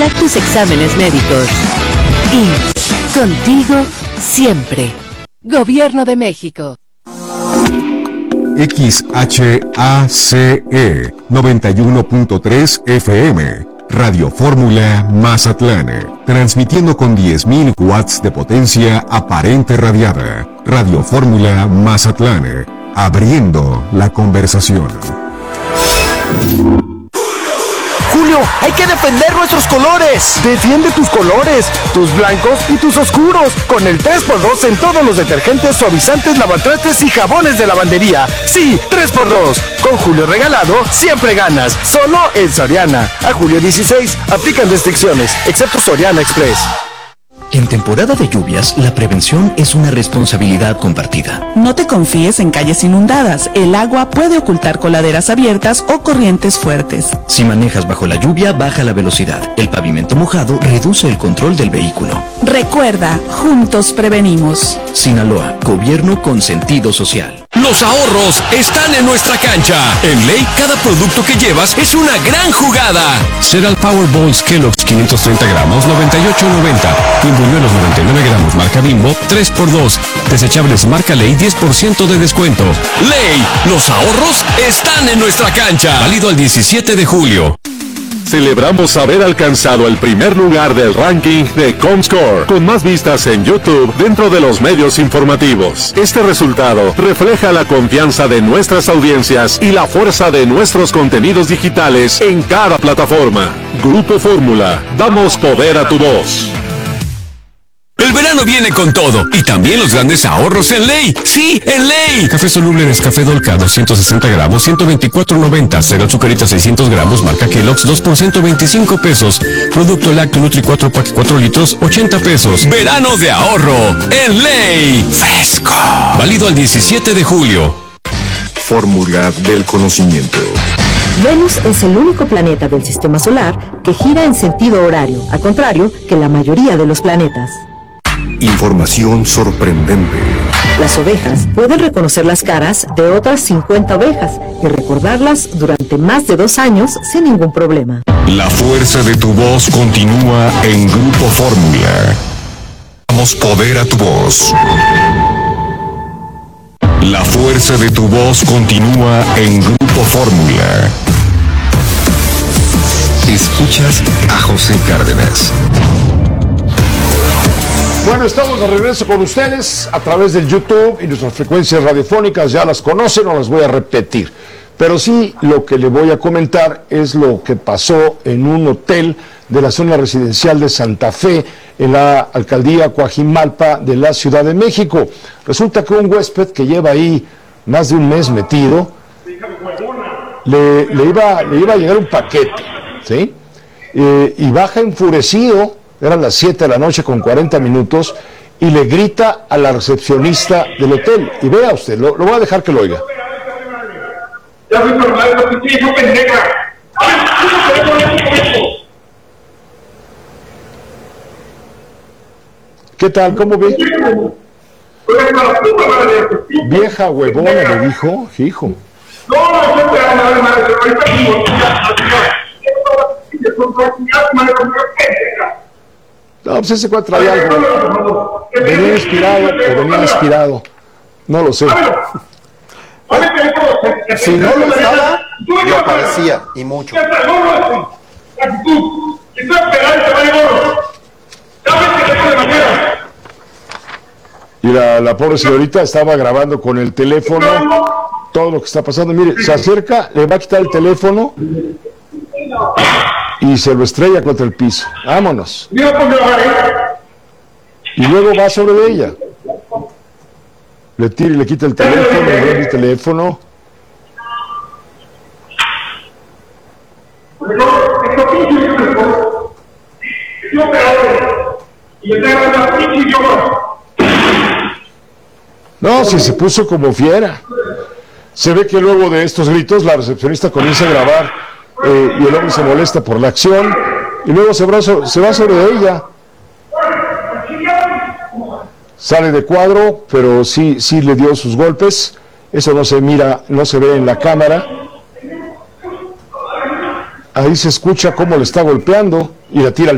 realizar tus exámenes médicos. IMSS, contigo siempre. Gobierno de México. XHACE 91.3 FM, Radio Fórmula Mazatlán, transmitiendo con 10.000 watts de potencia aparente radiada. Radio Fórmula Mazatlán, abriendo la conversación. Julio, hay que defender nuestros colores. Defiende tus colores, tus blancos y tus oscuros, con el 3x2 en todos los detergentes, suavizantes, lavatrastes y jabones de lavandería. Sí, 3x2. Con Julio regalado, siempre ganas. Solo en Soriana. A julio 16, aplican restricciones, excepto Soriana Express. En temporada de lluvias, la prevención es una responsabilidad compartida. No te confíes en calles inundadas. El agua puede ocultar coladeras abiertas o corrientes fuertes. Si manejas bajo la lluvia, baja la velocidad. El pavimento mojado reduce el control del vehículo. Recuerda, juntos prevenimos. Sinaloa, gobierno con sentido social. Los ahorros están en nuestra cancha. En Ley, cada producto que llevas es una gran jugada. Cereal Powerballs Kellogg's 530 gramos, 98.90. Buñuelos 99 gramos, marca Bimbo, 3x2. Desechables marca Ley, 10% de descuento. Ley, los ahorros están en nuestra cancha. Válido al 17 de julio. Celebramos haber alcanzado el primer lugar del ranking de Comscore, con más vistas en YouTube dentro de los medios informativos. Este resultado refleja la confianza de nuestras audiencias y la fuerza de nuestros contenidos digitales en cada plataforma. Grupo Fórmula, damos poder a tu voz. El verano viene con todo, y también los grandes ahorros en Ley. ¡Sí, en Ley! Café soluble Nescafé Dolca, 260 gramos, 124.90. Cereal Zucarita, 600 gramos, marca Kellogg's, 2 por 125 pesos. Producto Lácteo Nutri 4 pack 4 litros, 80 pesos. Verano de ahorro en Ley. ¡Fresco! Válido al 17 de julio. Fórmula del conocimiento. Venus es el único planeta del sistema solar que gira en sentido horario, al contrario que la mayoría de los planetas. Información sorprendente. Las ovejas pueden reconocer las caras de otras 50 ovejas y recordarlas durante más de 2 años sin ningún problema. La fuerza de tu voz continúa en Grupo Fórmula. Damos poder a tu voz. La fuerza de tu voz continúa en Grupo Fórmula. Escuchas a José Cárdenas. Bueno, estamos de regreso con ustedes a través del YouTube y nuestras frecuencias radiofónicas ya las conocen, no las voy a repetir. Pero sí, lo que le voy a comentar es lo que pasó en un hotel de la zona residencial de Santa Fe, en la alcaldía Coajimalpa de la Ciudad de México. Resulta que un huésped que lleva ahí más de un mes metido, le iba a llegar un paquete, ¿sí? Y baja enfurecido, eran las 7 de la noche con 40 minutos, y le grita a la recepcionista del hotel. Y vea usted, lo voy a dejar que lo oiga. Ya fui normal, lo que hijo pendeja. ¿Qué tal? ¿Cómo ve? Vieja huevona, le dijo. Hijo. No, pues ese cuate traía algo. Venía inspirado o venía inspirado. No lo sé. Si no lo estaba, lo parecía, y mucho. Y la pobre señorita estaba grabando con el teléfono todo lo que está pasando. Mire, se acerca, le va a quitar el teléfono y se lo estrella contra el piso. Vámonos. Y luego va sobre ella. Le tira y le quita el teléfono, le da el teléfono. No, si se puso como fiera. Se ve que luego de estos gritos la recepcionista comienza a grabar y el hombre se molesta por la acción y luego se va sobre ella. Sale de cuadro, pero sí le dio sus golpes. Eso no se mira, no se ve en la cámara. Ahí se escucha cómo le está golpeando y la tira al